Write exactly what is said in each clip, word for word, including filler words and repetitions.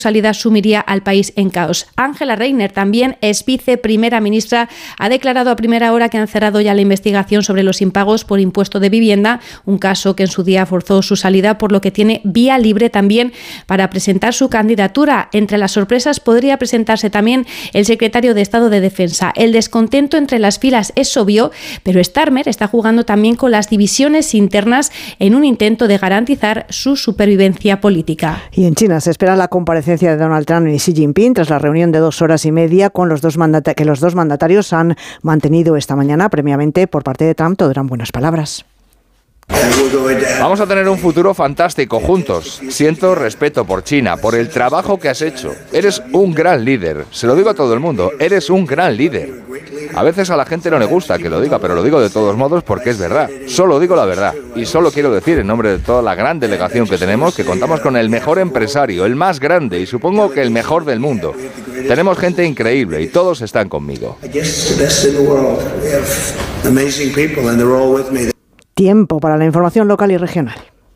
salida sumiría al país en caos. Ángela Reyner, también es viceprimera ministra, ha declarado a primera hora que han cerrado ya la investigación sobre los impagos por impuesto de vivienda, un caso que en su día forzó su salida, por lo que tiene vía libre también para presentar su candidatura. Entre las sorpresas podría presentarse también el secretario de Estado de Defensa. El descontento entre las filas es obvio, pero Starmer está jugando también con las divisiones internas en un intento de garantizar su supervivencia política. Y en China se espera la comparecencia de Donald Trump y Xi Jinping tras la reunión de dos horas y media con los dos mandata- que los dos mandatarios han mantenido esta mañana. Previamente, por parte de Trump, todo eran buenas palabras. Vamos a tener un futuro fantástico juntos. Siento respeto por China, por el trabajo que has hecho. Eres un gran líder. Se lo digo a todo el mundo. Eres un gran líder. A veces a la gente no le gusta que lo diga, pero lo digo de todos modos porque es verdad. Solo digo la verdad. Y solo quiero decir en nombre de toda la gran delegación que tenemos que contamos con el mejor empresario, el más grande y supongo que el mejor del mundo. Tenemos gente increíble y todos están conmigo. Tiempo para la información local y regional.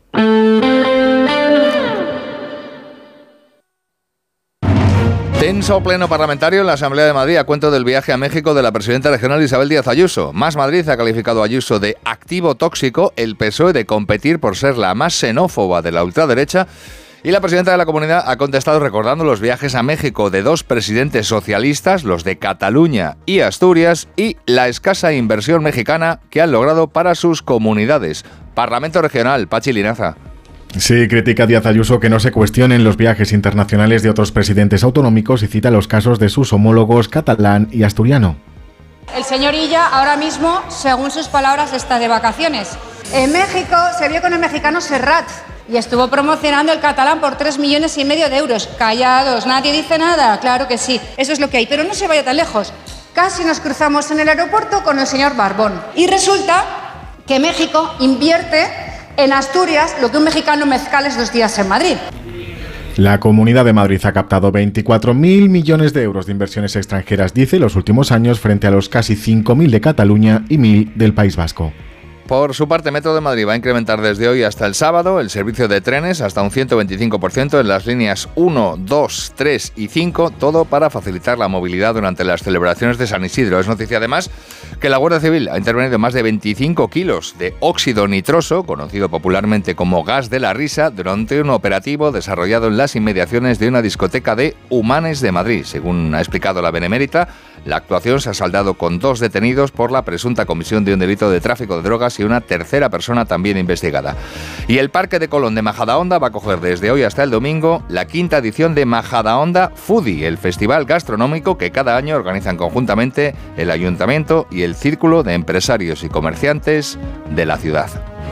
Tenso pleno parlamentario en la Asamblea de Madrid a cuento del viaje a México de la presidenta regional Isabel Díaz Ayuso. Más Madrid ha calificado a Ayuso de activo tóxico, el P S O E de competir por ser la más xenófoba de la ultraderecha. Y la presidenta de la comunidad ha contestado recordando los viajes a México de dos presidentes socialistas, los de Cataluña y Asturias, y la escasa inversión mexicana que han logrado para sus comunidades. Parlamento Regional, Pachi Linaza. Sí, critica Díaz Ayuso que no se cuestionen los viajes internacionales de otros presidentes autonómicos y cita los casos de sus homólogos catalán y asturiano. El señor Illa ahora mismo, según sus palabras, está de vacaciones. En México se vio con el mexicano Serrat y estuvo promocionando el catalán por tres millones y medio de euros. Callados, nadie dice nada. Claro que sí, eso es lo que hay. Pero no se vaya tan lejos. Casi nos cruzamos en el aeropuerto con el señor Barbón. Y resulta que México invierte en Asturias lo que un mexicano mezcales dos días en Madrid. La Comunidad de Madrid ha captado veinticuatro mil millones de euros de inversiones extranjeras, dice, en los últimos años, frente a los casi cinco mil de Cataluña y mil del País Vasco. Por su parte, Metro de Madrid va a incrementar desde hoy hasta el sábado el servicio de trenes hasta un ciento veinticinco por ciento en las líneas uno, dos, tres y cinco, todo para facilitar la movilidad durante las celebraciones de San Isidro. Es noticia además que la Guardia Civil ha intervenido más de veinticinco kilos de óxido nitroso, conocido popularmente como gas de la risa, durante un operativo desarrollado en las inmediaciones de una discoteca de Humanes de Madrid. Según ha explicado la Benemérita, la actuación se ha saldado con dos detenidos por la presunta comisión de un delito de tráfico de drogas y una tercera persona también investigada. Y el Parque de Colón de Majadahonda va a acoger desde hoy hasta el domingo la quinta edición de Majadahonda Foodie, el festival gastronómico que cada año organizan conjuntamente el Ayuntamiento y el Círculo de Empresarios y Comerciantes de la ciudad.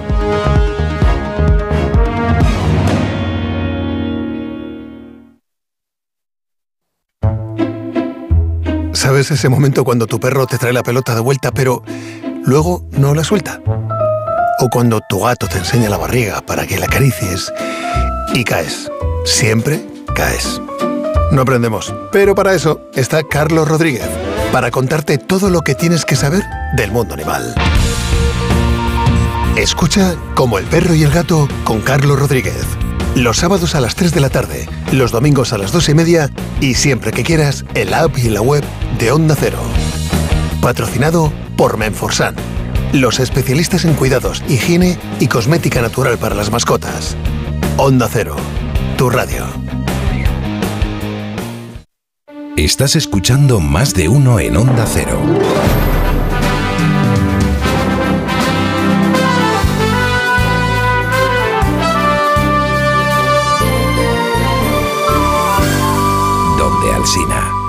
¿Sabes ese momento cuando tu perro te trae la pelota de vuelta, pero luego no la suelta? O cuando tu gato te enseña la barriga para que la acaricies y caes. Siempre caes. No aprendemos, pero para eso está Carlos Rodríguez, para contarte todo lo que tienes que saber del mundo animal. Escucha Como el perro y el gato con Carlos Rodríguez. Los sábados a las tres de la tarde, los domingos a las dos y media y siempre que quieras en la app y en la web de Onda Cero. Patrocinado por Menforsan, los especialistas en cuidados, higiene y cosmética natural para las mascotas. Onda Cero, tu radio. Estás escuchando Más de Uno en Onda Cero. Donde Alsina.